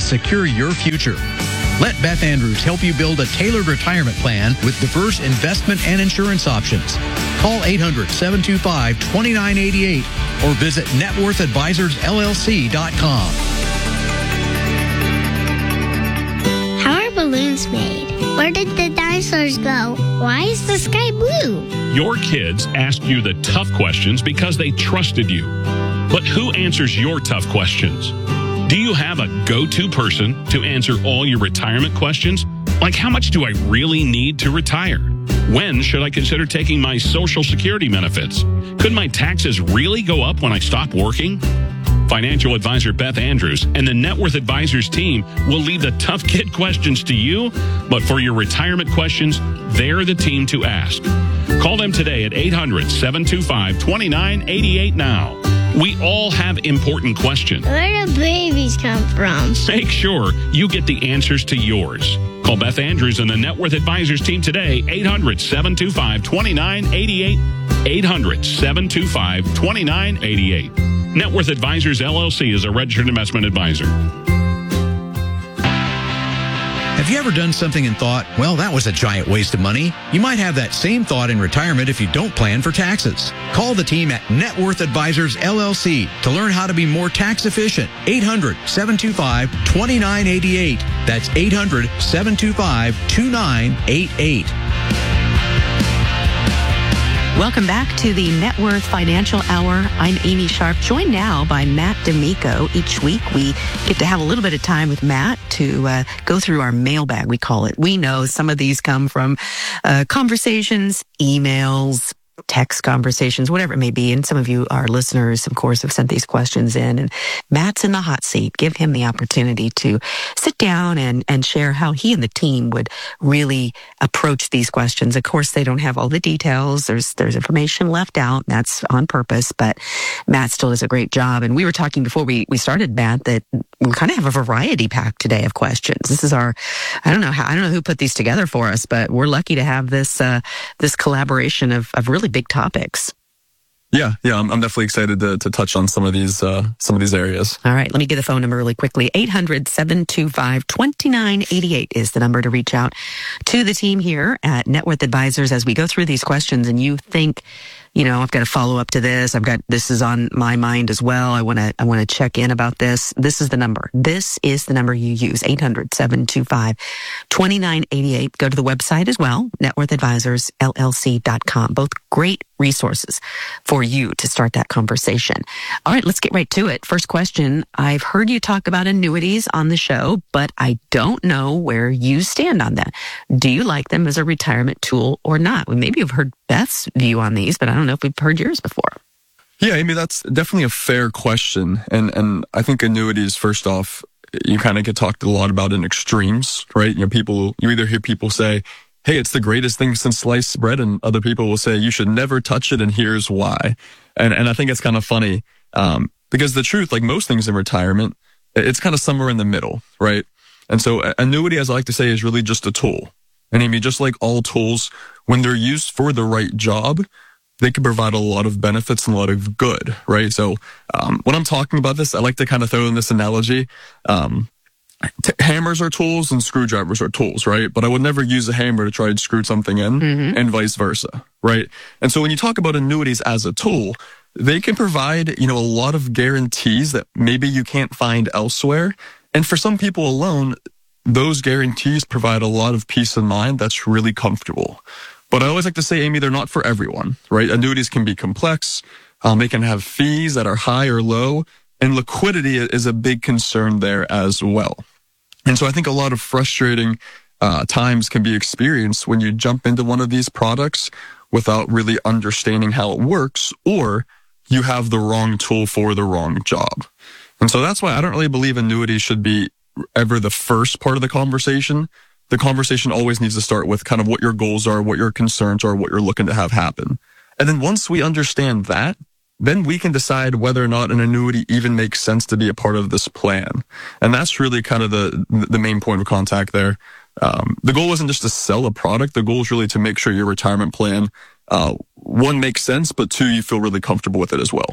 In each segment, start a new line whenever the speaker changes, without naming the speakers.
secure your future. Let Beth Andrews help you build a tailored retirement plan with diverse investment and insurance options. Call 800-725-2988 or visit networthadvisorsllc.com.
How are balloons made? Where did the dinosaurs go? Why is the sky blue?
Your kids asked you the tough questions because they trusted you. But who answers your tough questions? Do you have a go-to person to answer all your retirement questions? Like, how much do I really need to retire? When should I consider taking my Social Security benefits? Could my taxes really go up when I stop working? Financial advisor Beth Andrews and the Net Worth Advisors team will leave the tough kid questions to you, but for your retirement questions, they're the team to ask. Call them today at 800-725-2988 now. We all have important questions.
Where do babies come from?
Make sure you get the answers to yours. Call Beth Andrews and the Net Worth Advisors team today, 800-725-2988, 800-725-2988. Net Worth Advisors, LLC is a registered investment advisor.
Have you ever done something and thought, well, that was a giant waste of money? You might have that same thought in retirement if you don't plan for taxes. Call the team at Net Worth Advisors, LLC to learn how to be more tax efficient. 800-725-2988. That's 800-725-2988.
Welcome back to the Net Worth Financial Hour. I'm Amy Sharp, joined now by Matt D'Amico. Each week we get to have a little bit of time with Matt to go through our mailbag, we call it. We know some of these come from conversations, emails, text conversations, whatever it may be. And some of you, our listeners, of course, have sent these questions in. And Matt's in the hot seat. Give him the opportunity to sit down and share how he and the team would really approach these questions. Of course, they don't have all the details. There's information left out. That's on purpose, but Matt still does a great job. And we were talking before we started, Matt, that we kind of have a variety pack today of questions. This is our, I don't know who put these together for us, but we're lucky to have this collaboration of really big topics.
Yeah, I'm definitely excited to touch on some of these areas.
All right, let me get the phone number really quickly. 800-725-2988 is the number to reach out to the team here at Net Worth Advisors as we go through these questions and you think, I've got to follow up to this. This is on my mind as well. I want to check in about this. This is the number. This is the number you use. 800-725-2988. Go to the website as well, networthadvisorsllc.com. Both great resources for you to start that conversation. All right, let's get right to it. First question. I've heard you talk about annuities on the show, but I don't know where you stand on that. Do you like them as a retirement tool or not? Well, maybe you've heard Beth's view on these, but I don't know if we've heard yours before.
Yeah, Amy, that's definitely a fair question. And I think annuities, first off, you kind of get talked a lot about in extremes, right? You either hear people say, hey, it's the greatest thing since sliced bread, and other people will say you should never touch it, and here's why. And I think it's kind of funny, because the truth, like most things in retirement, it's kind of somewhere in the middle, right? And so annuity, as I like to say, is really just a tool. And Amy, just like all tools, when they're used for the right job, they can provide a lot of benefits and a lot of good, right? So when I'm talking about this, I like to kind of throw in this analogy. Hammers are tools and screwdrivers are tools, right? But I would never use a hammer to try to screw something in, and vice versa, right? And so when you talk about annuities as a tool, they can provide, a lot of guarantees that maybe you can't find elsewhere. And for some people alone, those guarantees provide a lot of peace of mind that's really comfortable. But I always like to say, Amy, they're not for everyone, right? Annuities can be complex. They can have fees that are high or low, and liquidity is a big concern there as well. And so I think a lot of frustrating times can be experienced when you jump into one of these products without really understanding how it works, or you have the wrong tool for the wrong job. And so that's why I don't really believe annuities should be ever the first part of the conversation. The conversation always needs to start with kind of what your goals are, what your concerns are, what you're looking to have happen. And then once we understand that, then we can decide whether or not an annuity even makes sense to be a part of this plan. And that's really kind of the main point of contact there. The goal isn't just to sell a product. The goal is really to make sure your retirement plan, one, makes sense, but two, you feel really comfortable with it as well.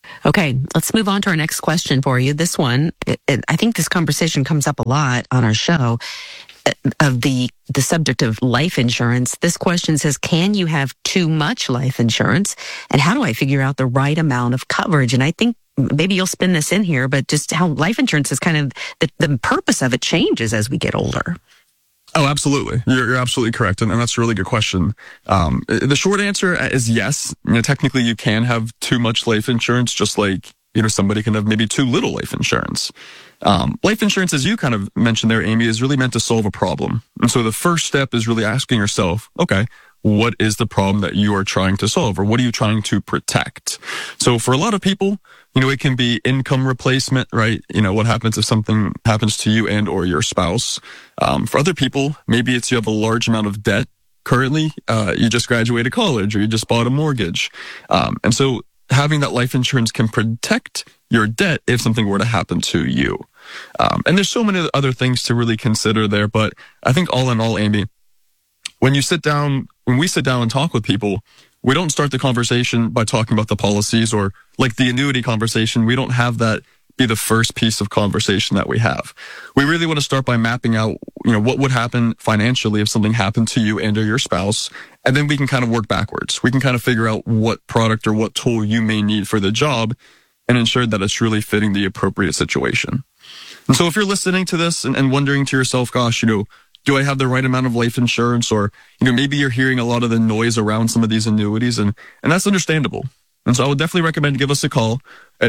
Okay, let's move on to our next question for you. This one, I think this conversation comes up a lot on our show of the subject of life insurance. This question says, can you have too much life insurance? And how do I figure out the right amount of coverage? And I think maybe you'll spin this in here, but just how life insurance is kind of the purpose of it changes as we get older.
Oh, absolutely. You're absolutely correct. And that's a really good question. The short answer is yes. Technically you can have too much life insurance, just like, somebody can have maybe too little life insurance. Life insurance, as you kind of mentioned there, Amy, is really meant to solve a problem. And so the first step is really asking yourself, okay, what is the problem that you are trying to solve, or what are you trying to protect? So for a lot of people, it can be income replacement, right? What happens if something happens to you and or your spouse? For other people, maybe it's you have a large amount of debt currently. You just graduated college or you just bought a mortgage. And so having that life insurance can protect your debt if something were to happen to you. And there's so many other things to really consider there. But I think all in all, Amy, when we sit down and talk with people, we don't start the conversation by talking about the policies, or like the annuity conversation. We don't have that be the first piece of conversation that we have. We really want to start by mapping out, what would happen financially if something happened to you and or your spouse. And then we can kind of work backwards. We can kind of figure out what product or what tool you may need for the job and ensure that it's really fitting the appropriate situation. And so if you're listening to this and wondering to yourself, gosh, do I have the right amount of life insurance? Or, maybe you're hearing a lot of the noise around some of these annuities, and that's understandable. And so I would definitely recommend give us a call at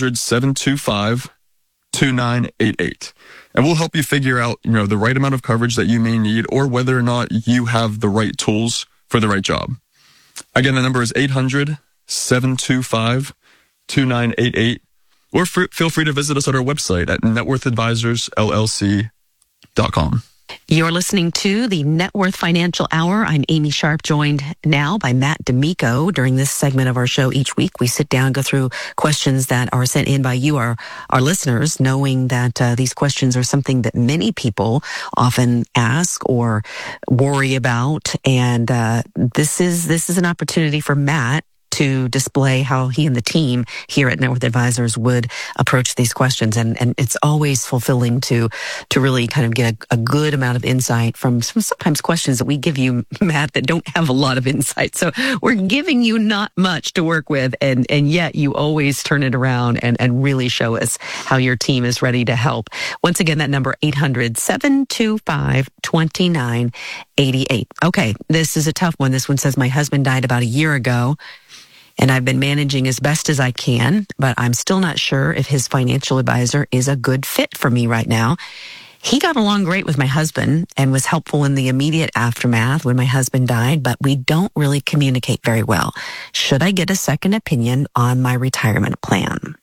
800-725-2988. And we'll help you figure out, the right amount of coverage that you may need, or whether or not you have the right tools for the right job. Again, the number is 800-725-2988. Or feel free to visit us at our website at networthadvisorsllc.com.
You're listening to the Net Worth Financial Hour. I'm Amy Sharp, joined now by Matt D'Amico. During this segment of our show each week, we sit down, go through questions that are sent in by you, our listeners, knowing that these questions are something that many people often ask or worry about. And this is an opportunity for Matt to display how he and the team here at Net Worth Advisors would approach these questions. And it's always fulfilling to really kind of get a good amount of insight from sometimes questions that we give you, Matt, that don't have a lot of insight. So we're giving you not much to work with, and yet you always turn it around and really show us how your team is ready to help. Once again, that number 800-725-2988. Okay, this is a tough one. This one says, my husband died about a year ago, and I've been managing as best as I can, but I'm still not sure if his financial advisor is a good fit for me right now. He got along great with my husband and was helpful in the immediate aftermath when my husband died, but we don't really communicate very well. Should I get a second opinion on my retirement plan?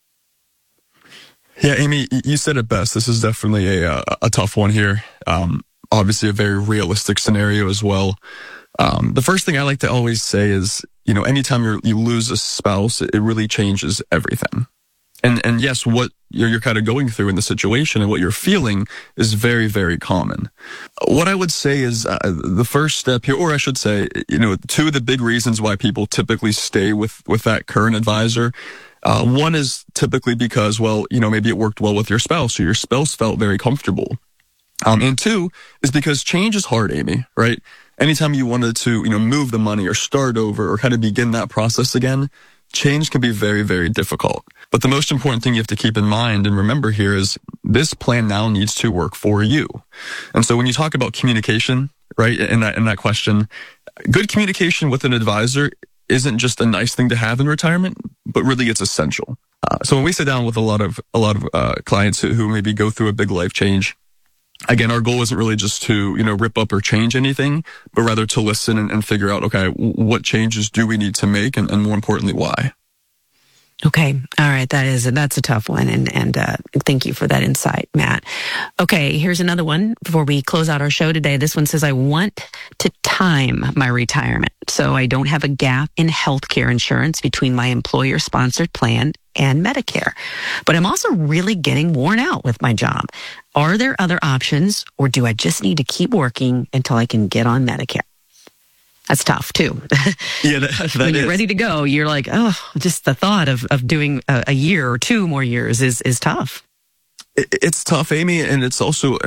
Yeah, Amy, you said it best. This is definitely a tough one here. Obviously a very realistic scenario as well. The first thing I like to always say is, anytime you lose a spouse, it really changes everything. And yes, what you're kind of going through in the situation and what you're feeling is very, very common. What I would say is the first step here, or I should say, two of the big reasons why people typically stay with that current advisor. One is typically because, maybe it worked well with your spouse, or your spouse felt very comfortable. And two is because change is hard, Amy, right? Anytime you wanted to, move the money or start over or kind of begin that process again, change can be very, very difficult. But the most important thing you have to keep in mind and remember here is this plan now needs to work for you. And so when you talk about communication, right, in that question, good communication with an advisor isn't just a nice thing to have in retirement, but really it's essential. So when we sit down with a lot of clients who maybe go through a big life change, again, our goal isn't really just to, rip up or change anything, but rather to listen and figure out, okay, what changes do we need to make, and more importantly, why?
Okay. All right. That's a tough one. And thank you for that insight, Matt. Okay. Here's another one before we close out our show today. This one says, I want to time my retirement so I don't have a gap in healthcare insurance between my employer sponsored plan and Medicare. But I'm also really getting worn out with my job. Are there other options, or do I just need to keep working until I can get on Medicare? That's tough too.
Yeah, that
When
is.
you're ready to go, you're like, oh, just the thought of doing a year or 2 more years is tough.
It's tough, Amy, and it's also